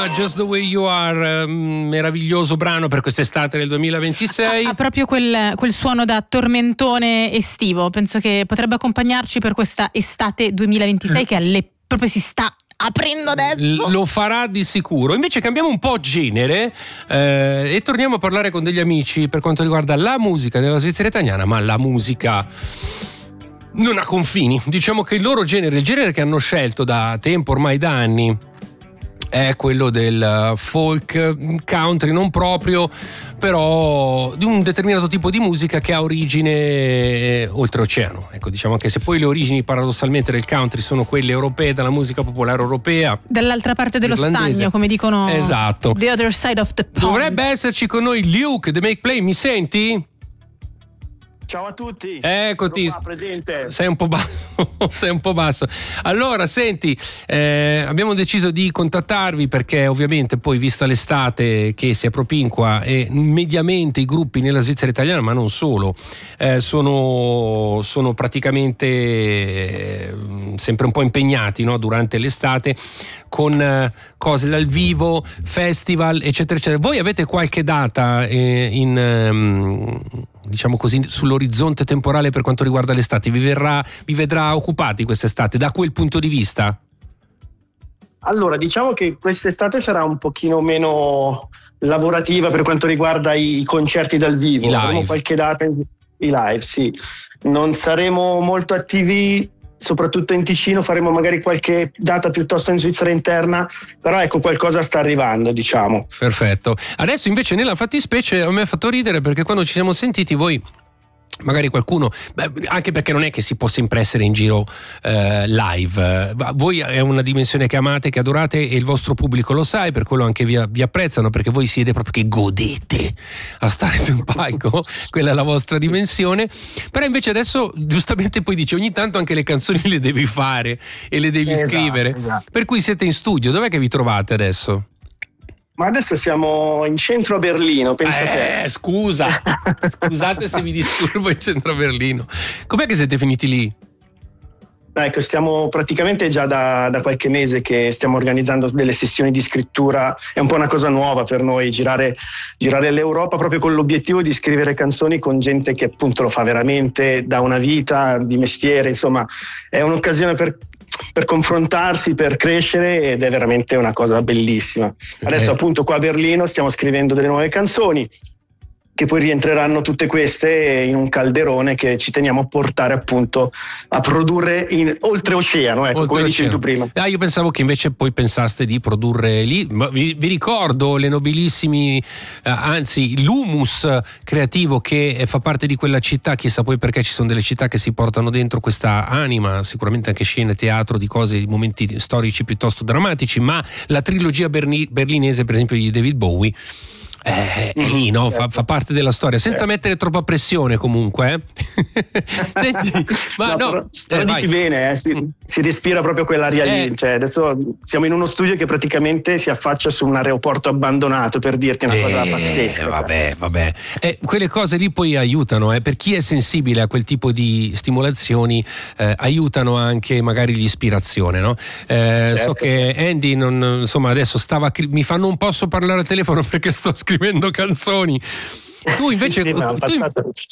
Just the Way You Are, meraviglioso brano per quest'estate del 2026. Ha proprio quel suono da tormentone estivo, penso che potrebbe accompagnarci per questa estate 2026 che proprio si sta aprendo adesso. Lo farà di sicuro. Invece cambiamo un po' genere e torniamo a parlare con degli amici per quanto riguarda la musica nella Svizzera italiana, ma la musica non ha confini. Diciamo che il loro genere, il genere che hanno scelto da tempo, ormai da anni, è quello del folk country, non proprio, però di un determinato tipo di musica che ha origine oltreoceano. Ecco, diciamo, anche se poi le origini paradossalmente del country sono quelle europee, dalla musica popolare europea, dall'altra parte dello stagno, come dicono. Esatto. The other side of the pond. Dovrebbe esserci con noi Luke, The Make Play. Mi senti? Ciao a tutti. Eccoti. Sono qua, presente. Sei un po' basso. Sei un po' basso. Allora, senti, abbiamo deciso di contattarvi perché ovviamente poi, vista l'estate che si è propinqua e mediamente i gruppi nella Svizzera italiana, ma non solo, sono praticamente sempre un po' impegnati, no? Durante l'estate con cose dal vivo, festival, eccetera, eccetera. Voi avete qualche data diciamo così, sull'orizzonte temporale per quanto riguarda l'estate? Vi vedrà occupati quest'estate da quel punto di vista? Allora, diciamo che quest'estate sarà un pochino meno lavorativa per quanto riguarda i concerti dal vivo. I live. Avremo qualche data, i live, sì. Non saremo molto attivi, soprattutto in Ticino, faremo magari qualche data piuttosto in Svizzera interna, però ecco, qualcosa sta arrivando, diciamo. Perfetto. Adesso invece nella fattispecie a me ha fatto ridere perché quando ci siamo sentiti voi, magari qualcuno, anche perché non è che si può sempre essere in giro live, voi è una dimensione che amate, che adorate e il vostro pubblico lo sa, e per quello anche vi apprezzano, perché voi siete proprio che godete a stare sul palco, quella è la vostra dimensione. Però invece adesso giustamente poi dici ogni tanto anche le canzoni le devi fare e le devi scrivere, esatto. Per cui siete in studio. Dov'è che vi trovate adesso? Ma adesso siamo in centro a Berlino, penso che... Scusate se vi disturbo in centro a Berlino. Com'è che siete finiti lì? Ecco, stiamo praticamente già da qualche mese che stiamo organizzando delle sessioni di scrittura. È un po' una cosa nuova per noi, girare l'Europa proprio con l'obiettivo di scrivere canzoni con gente che appunto lo fa veramente da una vita, di mestiere. Insomma, è un'occasione per confrontarsi, per crescere, ed è veramente una cosa bellissima. Adesso appunto qua a Berlino stiamo scrivendo delle nuove canzoni che poi rientreranno tutte queste in un calderone che ci teniamo a portare appunto a produrre oltreoceano, ecco, come dicevi tu prima. Io pensavo che invece poi pensaste di produrre lì, ma vi ricordo le nobilissimi, anzi l'humus creativo che fa parte di quella città. Chissà poi perché ci sono delle città che si portano dentro questa anima, sicuramente anche scene, teatro, di cose, di momenti storici piuttosto drammatici, ma la trilogia berlinese per esempio di David Bowie è lì, no? Fa parte della storia, senza mettere troppa pressione comunque. Senti, ma però dici bene, si respira proprio quell'aria lì. Cioè, adesso siamo in uno studio che praticamente si affaccia su un aeroporto abbandonato, per dirti una cosa pazzesca. Vabbè. Quelle cose lì poi aiutano, per chi è sensibile a quel tipo di stimolazioni, aiutano anche magari l'ispirazione, no? Certo, so che Andy insomma adesso mi fanno un posso parlare al telefono perché sto scrivendo canzoni. Tu invece